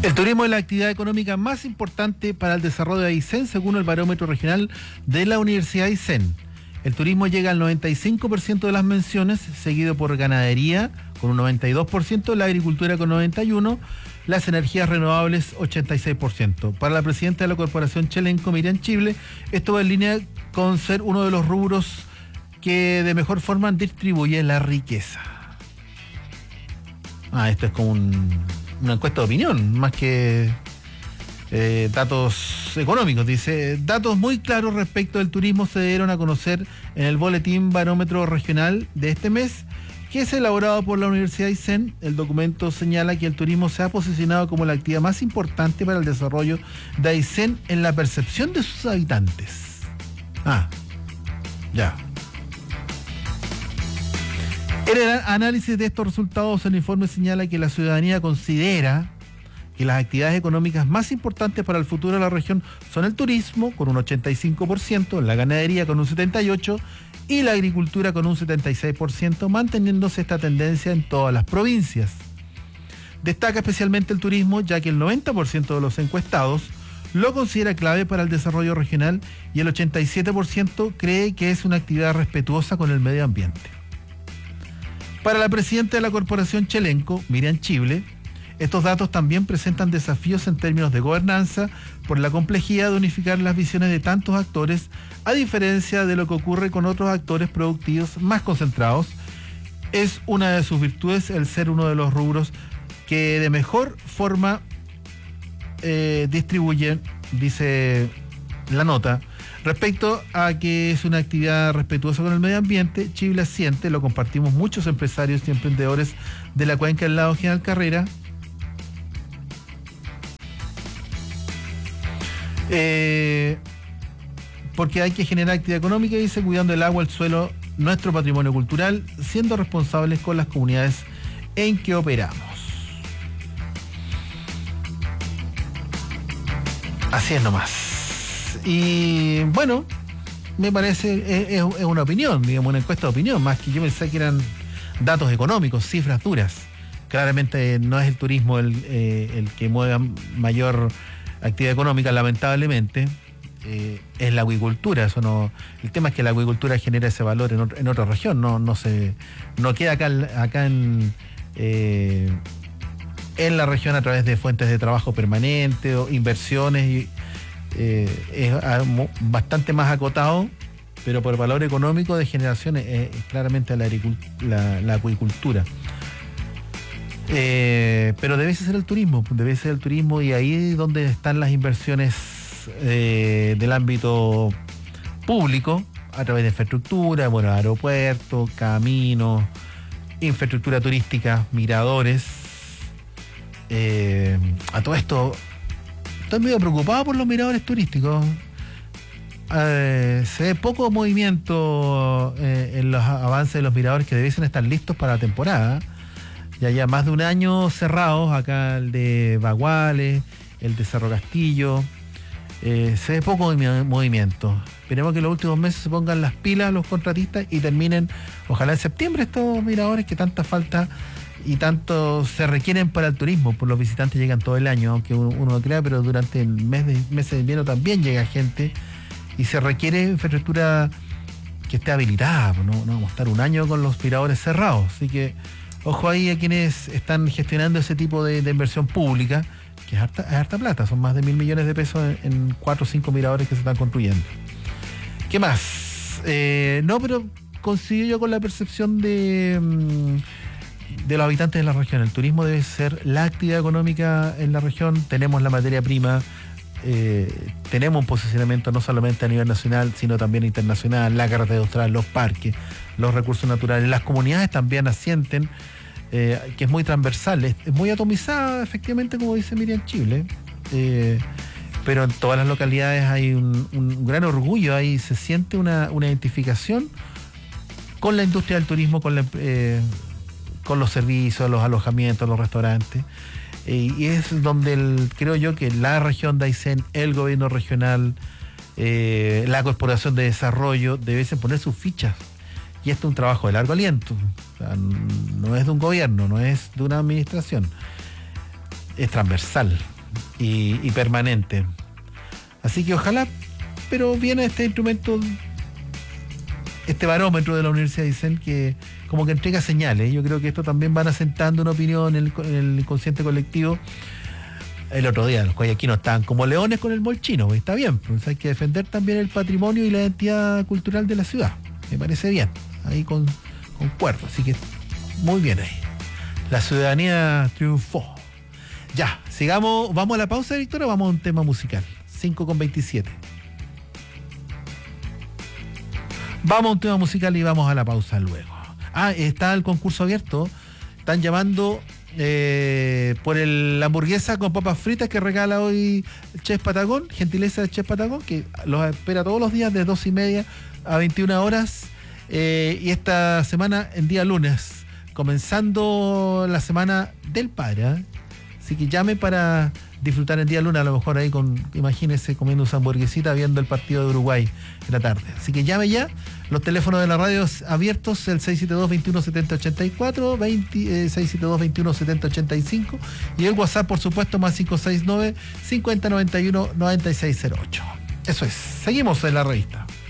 El turismo es la actividad económica más importante para el desarrollo de Aysén, según el barómetro regional de la Universidad de Aysén. El turismo llega al 95% de las menciones, seguido por ganadería con un 92%, la agricultura con 91%, las energías renovables 86%. Para la presidenta de la Corporación Chelenco, Miriam Chible, esto va en línea con ser uno de los rubros que de mejor forma distribuye la riqueza. Esto es como una encuesta de opinión, más que datos económicos. Dice, datos muy claros respecto del turismo se dieron a conocer en el boletín barómetro regional de este mes, que es elaborado por la Universidad de Aysén. El documento señala que el turismo se ha posicionado como la actividad más importante para el desarrollo de Aysén en la percepción de sus habitantes. Ya. En el análisis de estos resultados, el informe señala que la ciudadanía considera que las actividades económicas más importantes para el futuro de la región son el turismo, con un 85%, la ganadería con un 78% y la agricultura con un 76%, manteniéndose esta tendencia en todas las provincias. Destaca especialmente el turismo, ya que el 90% de los encuestados lo considera clave para el desarrollo regional y el 87% cree que es una actividad respetuosa con el medio ambiente. Para la presidenta de la Corporación Chelenco, Miriam Chible, estos datos también presentan desafíos en términos de gobernanza por la complejidad de unificar las visiones de tantos actores, a diferencia de lo que ocurre con otros actores productivos más concentrados. Es una de sus virtudes el ser uno de los rubros que de mejor forma distribuyen, dice la nota. Respecto a que es una actividad respetuosa con el medio ambiente, Chible asiente, lo compartimos muchos empresarios y emprendedores de la cuenca del lago General Carrera. Porque hay que generar actividad económica, dice, cuidando el agua, el suelo, nuestro patrimonio cultural, siendo responsables con las comunidades en que operamos. Así es nomás. Y bueno, me parece, es una opinión, digamos, una encuesta de opinión, más que yo pensé que eran datos económicos, cifras duras. Claramente no es el turismo el que mueva mayor actividad económica, lamentablemente. Es la acuicultura, eso no. El tema es que la acuicultura genera ese valor en otra región, no queda acá en la región a través de fuentes de trabajo permanente o inversiones. Es bastante más acotado, pero por valor económico de generaciones es claramente la acuicultura. Pero debe ser el turismo, y ahí es donde están las inversiones del ámbito público a través de infraestructura, aeropuertos, caminos, infraestructura turística, miradores. A todo esto estoy medio preocupado por los miradores turísticos. Se ve poco movimiento en los avances de los miradores que debiesen estar listos para la temporada. Ya más de un año cerrados, acá el de Baguales, el de Cerro Castillo. Se ve poco movimiento. Esperemos que en los últimos meses se pongan las pilas los contratistas y terminen, ojalá en septiembre, estos miradores que tanta falta y tanto se requieren para el turismo. Por los visitantes llegan todo el año, aunque uno no crea, pero durante el meses de invierno también llega gente y se requiere infraestructura que esté habilitada. No vamos a estar un año con los miradores cerrados, así que ojo ahí a quienes están gestionando ese tipo de inversión pública, que es harta plata, son más de 1.000 millones de pesos en 4 o 5 miradores que se están construyendo. ¿Qué más? Pero coincido yo con la percepción de los habitantes de la región. El turismo debe ser la actividad económica en la región. Tenemos la materia prima, tenemos un posicionamiento no solamente a nivel nacional, sino también internacional, la carretera austral, los parques, los recursos naturales, las comunidades también asienten, que es muy transversal, es muy atomizada, efectivamente, como dice Miriam Chible, pero en todas las localidades hay un gran orgullo, ahí se siente una identificación con la industria del turismo, con los servicios, los alojamientos, los restaurantes. Y es donde creo yo que la región de Aysén, el gobierno regional, la Corporación de Desarrollo debiesen poner sus fichas. Y esto es un trabajo de largo aliento. O sea, no es de un gobierno, no es de una administración. es transversal y permanente. Así que ojalá, pero viene este instrumento, este barómetro de la Universidad de Aysén que como que entrega señales. Yo creo que esto también van asentando una opinión en el inconsciente colectivo. El otro día los guayaquinos estaban como leones con el molchino, pues está bien, pues hay que defender también el patrimonio y la identidad cultural de la ciudad. Me parece bien, ahí concuerdo, así que muy bien ahí. La ciudadanía triunfó. Ya, sigamos, vamos a la pausa, Víctor, o vamos a un tema musical. 5:27. Vamos a un tema musical y vamos a la pausa luego. Está el concurso abierto. Están llamando por la hamburguesa con papas fritas que regala hoy el Chef Patagón, gentileza del Chef Patagón, que los espera todos los días de 12:30 a 21 horas. Y esta semana, en día lunes, comenzando la semana del padre, ¿eh? Así que llame para disfrutar el día lunes, a lo mejor ahí imagínese comiendo esa hamburguesita viendo el partido de Uruguay en la tarde. Así que llame ya, los teléfonos de la radio abiertos, el 672-21-70-84, 672-21-70-85 y el WhatsApp, por supuesto, más 569-5091-9608. Eso es, seguimos en la revista.